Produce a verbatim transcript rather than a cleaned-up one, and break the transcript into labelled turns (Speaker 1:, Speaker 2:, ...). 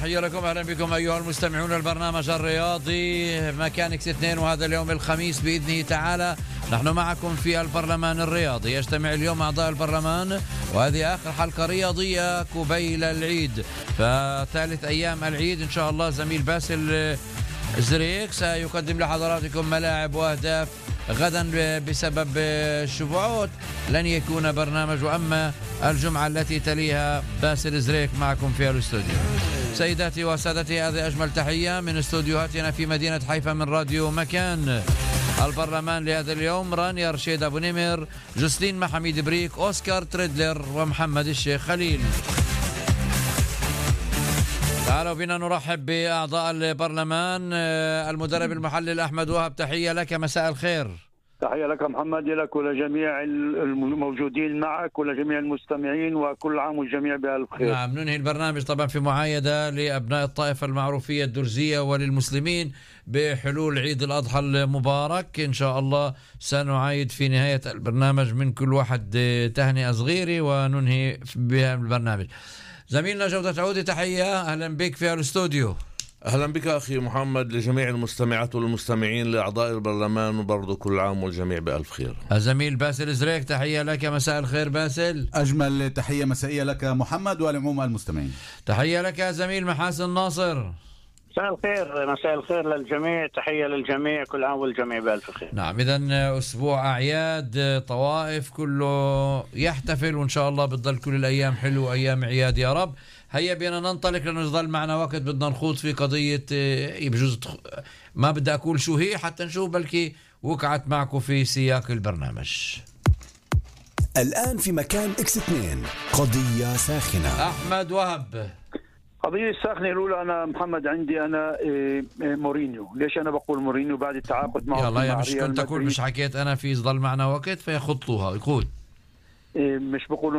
Speaker 1: تحية لكم، أهلا بكم أيها المستمعون البرنامج الرياضي مكان إكس اثنين، وهذا اليوم الخميس بإذنه تعالى نحن معكم في البرلمان الرياضي. يجتمع اليوم أعضاء البرلمان وهذه آخر حلقة رياضية قبيل العيد، فثالث أيام العيد إن شاء الله زميل باسل زريك سيقدم لحضراتكم ملاعب وأهداف. غدا بسبب الشبعات لن يكون برنامج، وأما الجمعة التي تليها باسل زريك معكم في الاستوديو. سيداتي وسادتي، هذه أجمل تحية من استوديوهاتنا في مدينة حيفا من راديو مكان. البرلمان لهذا اليوم: رانيا رشيد أبو نمر، جوسلين محميد بريك، أوسكار تريدلر، ومحمد الشيخ خليل. تعالوا بنا نرحب بأعضاء البرلمان. المدرب المحلل أحمد وهب، تحية لك، مساء الخير.
Speaker 2: تحية لك محمد، لك ولجميع الموجودين معك ولجميع المستمعين، وكل عام والجميع بألف خير.
Speaker 1: نعم، ننهي البرنامج طبعا في معايدة لأبناء الطائفة المعروفية الدرزية وللمسلمين بحلول عيد الأضحى المبارك. إن شاء الله سنعايد في نهاية البرنامج من كل واحد تهنئة صغيرة وننهي بها البرنامج. زميلنا جودة عودي، تحية، أهلا بك في الاستوديو.
Speaker 3: أهلا بك أخي محمد، لجميع المستمعات والمستمعين، لأعضاء البرلمان، وبرضو كل عام والجميع بألف خير.
Speaker 1: الزميل باسل زريك، تحية لك، مساء الخير باسل.
Speaker 4: أجمل تحية مسائية لك محمد ولعموم المستمعين.
Speaker 1: تحية لك زميل محاسن ناصر.
Speaker 5: مساء الخير، مساء الخير للجميع، تحية للجميع، كل عام والجميع بألف خير.
Speaker 1: نعم، إذن أسبوع أعياد، طوائف، كله يحتفل، وإن شاء الله بتضل كل الأيام حلو، أيام عياد يا رب. هيا بينا ننطلق لأنه يظل معنا وقت، بدنا نخوض في قضية بجوز ما بدي أقول شو هي حتى نشوف بلكي وقعت معكم في سياق البرنامج.
Speaker 6: الآن في مكان إكس اثنين، قضية ساخنة.
Speaker 1: أحمد وهب.
Speaker 2: قضية الساخنة الأولى، أنا محمد عندي أنا مورينيو. ليش أنا بقول مورينيو؟ بعد التعاقد معه.
Speaker 1: يلا يا مش كنت أقول، مش حكيت أنا في ظل معنا وقت فيخطوها يقول
Speaker 2: مش بقول